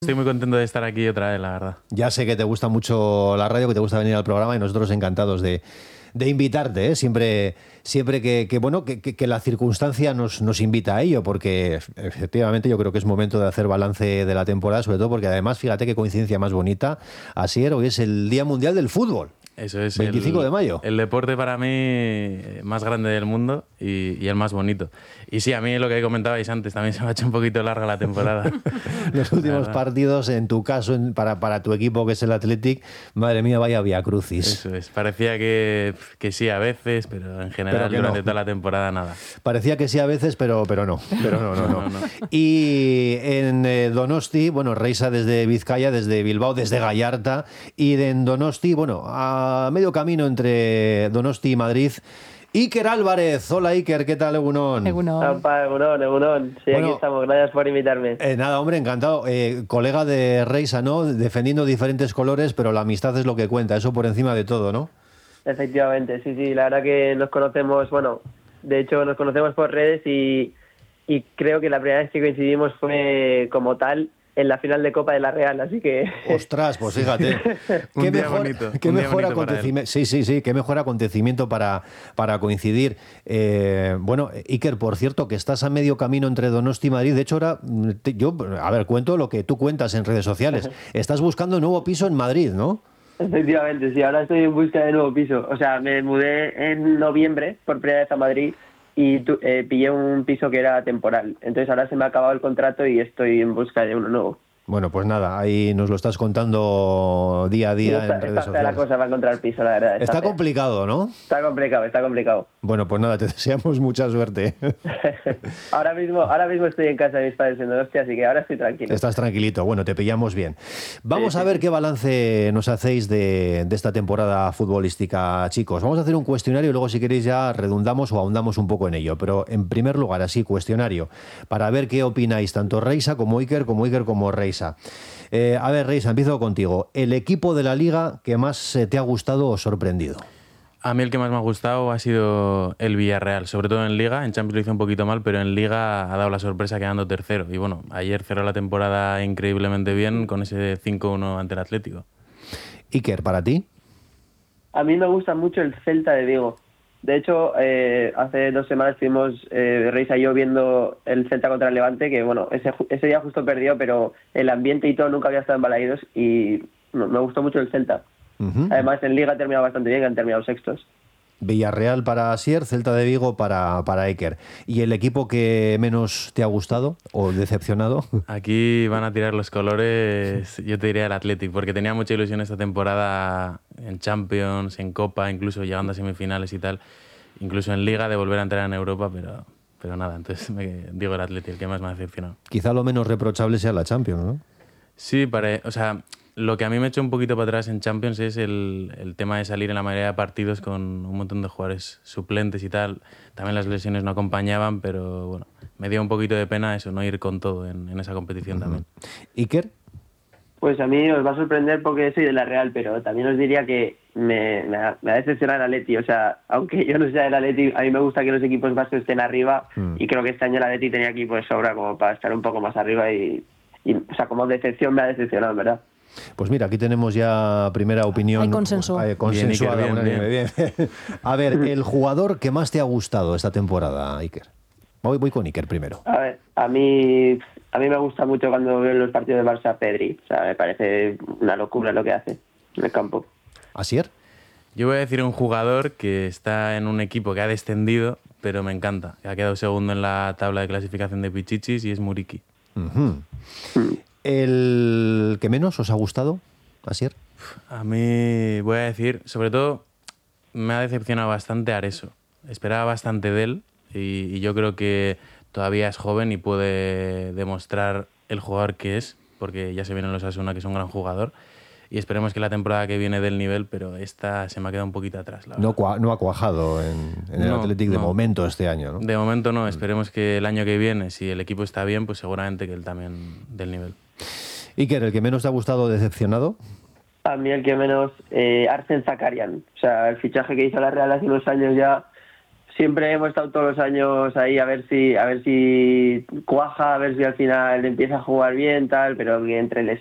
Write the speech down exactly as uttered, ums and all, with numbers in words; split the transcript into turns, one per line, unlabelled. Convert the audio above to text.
Estoy muy contento de estar aquí otra vez, la verdad.
Ya sé que te gusta mucho la radio, que te gusta venir al programa y nosotros encantados de, de invitarte, ¿eh? Siempre, siempre que, que bueno que, que, que la circunstancia nos, nos invita a ello, porque efectivamente yo creo que es momento de hacer balance de la temporada, sobre todo porque además, fíjate qué coincidencia más bonita, Asier, hoy es el Día Mundial del Fútbol.
Eso es.
veinticinco
el,
de mayo.
El deporte para mí más grande del mundo y, y el más bonito. Y sí, a mí lo que comentabais antes, también se me ha hecho un poquito larga la temporada.
Los últimos partidos, en tu caso, en, para, para tu equipo que es el Athletic, madre mía, vaya viacrucis.
Eso es. Parecía que, que sí a veces, pero en general pero durante no. toda la temporada nada.
Parecía que sí a veces, pero, pero no. Pero no, no, no. no, no. Y en eh, Donosti, bueno, Reisa desde Vizcaya, desde Bilbao, desde Gallarta, y en Donosti, bueno, a medio camino entre Donosti y Madrid, Iker Álvarez. Hola Iker, ¿qué tal, Egunon?
Egunon.
Opa, Egunon, Egunon. Sí, bueno, aquí estamos, gracias por invitarme.
Eh, nada, hombre, encantado. Eh, colega de Reisa, ¿no? Defendiendo diferentes colores, pero la amistad es lo que cuenta, eso por encima de todo, ¿no?
Efectivamente, sí, sí, la verdad que nos conocemos, bueno, de hecho nos conocemos por redes y, y creo que la primera vez que coincidimos fue como tal en la final de Copa de la Real, así que...
Ostras, pues fíjate.
un
qué
día
mejor,
bonito.
Qué
un
mejor
día bonito
acontecimiento. Sí, sí, sí, qué mejor acontecimiento para, para coincidir. Eh, bueno, Iker, por cierto, que estás a medio camino entre Donosti y Madrid. De hecho, ahora, te, yo, a ver, cuento lo que tú cuentas en redes sociales. Estás buscando un nuevo piso en Madrid, ¿no?
Efectivamente, sí, ahora estoy en busca de nuevo piso. O sea, me mudé en noviembre por primera vez a Madrid y tu, eh, pillé un piso que era temporal. Entonces ahora se me ha acabado el contrato y estoy en busca de uno nuevo.
Bueno, pues nada, ahí nos lo estás contando día a día
sí, está,
en redes
está
sociales.
La cosa para encontrar piso, la verdad.
Está,
está
complicado, ¿no?
Está complicado, está complicado.
Bueno, pues nada, te deseamos mucha suerte.
ahora mismo ahora mismo estoy en casa de mis padres en Donosti, así que ahora estoy tranquilo.
Estás tranquilito, bueno, te pillamos bien. Vamos
sí,
a ver
sí.
qué balance nos hacéis de, de esta temporada futbolística, chicos. Vamos a hacer un cuestionario y luego, si queréis, ya redundamos o ahondamos un poco en ello. Pero en primer lugar, así, cuestionario, para ver qué opináis tanto Reisa como Iker, como Iker como Reisa. Eh, a ver, Reisa, empiezo contigo. ¿El equipo de la Liga que más te ha gustado o sorprendido?
A mí el que más me ha gustado ha sido el Villarreal, sobre todo en Liga. En Champions lo hizo un poquito mal, pero en Liga ha dado la sorpresa quedando tercero. Y bueno, ayer cerró la temporada increíblemente bien con ese cinco uno ante el Atlético.
Iker, ¿para ti?
A mí me gusta mucho el Celta de Vigo. De hecho, eh, hace dos semanas estuvimos eh, Reisa y yo viendo el Celta contra el Levante, que bueno, ese, ese día justo perdió, pero el ambiente y todo nunca había estado en Balaídos y no, me gustó mucho el Celta. Uh-huh. Además, en Liga ha terminado bastante bien, han terminado sextos.
Villarreal para Asier, Celta de Vigo para, para Iker. ¿Y el equipo que menos te ha gustado o decepcionado?
Aquí van a tirar los colores, yo te diría el Athletic, porque tenía mucha ilusión esta temporada en Champions, en Copa, incluso llegando a semifinales y tal, incluso en Liga, de volver a entrar en Europa, pero, pero nada, entonces me digo el Athletic, el que más me ha decepcionado.
Quizá lo menos reprochable sea la Champions, ¿no?
Sí, para, o sea... Lo que a mí me echó un poquito para atrás en Champions es el, el tema de salir en la mayoría de partidos con un montón de jugadores suplentes y tal. También las lesiones no acompañaban, pero bueno, me dio un poquito de pena eso, no ir con todo en, en esa competición uh-huh. también.
¿Iker?
Pues a mí os va a sorprender porque soy de la Real, pero también os diría que me, me, ha, me ha decepcionado el Atleti. O sea, aunque yo no sea del Atleti, a mí me gusta que los equipos vascos estén arriba uh-huh. y creo que este año el Atleti tenía equipo de sobra como para estar un poco más arriba y, y o sea, como decepción me ha decepcionado, ¿verdad?
Pues mira, aquí tenemos ya primera opinión.
Hay consenso.
Hay consensuada.
Bien, Iker, bien, bien.
Bien. A ver, el jugador que más te ha gustado esta temporada, Iker. Voy, voy con Iker primero.
A ver, a mí, a mí me gusta mucho cuando veo los partidos de Barça Pedri. O sea, me parece una locura lo que hace en el campo.
¿Asier?
Yo voy a decir un jugador que está en un equipo que ha descendido, pero me encanta. Ha quedado segundo en la tabla de clasificación de Pichichis y es Muriqui.
Uh-huh. Mm. ¿El que menos os ha gustado, Asier?
A mí, voy a decir, sobre todo, me ha decepcionado bastante Areso. Esperaba bastante de él y, y yo creo que todavía es joven y puede demostrar el jugador que es, porque ya se vienen los Asuna, que es un gran jugador, y esperemos que la temporada que viene dé el nivel, pero esta se me ha quedado un poquito atrás. La
no, cua- no ha cuajado en, en el
no,
Athletic de
no.
momento este año, ¿no?
De momento no, esperemos que el año que viene, si el equipo está bien, pues seguramente que él también dé el nivel.
Iker, ¿el que menos te ha gustado o decepcionado?
A mí el que menos, eh, Arsene Zakarian. O sea, el fichaje que hizo la Real hace unos años ya, o siempre hemos estado todos los años ahí a ver si a ver si cuaja, a ver si al final empieza a jugar bien, tal, pero entre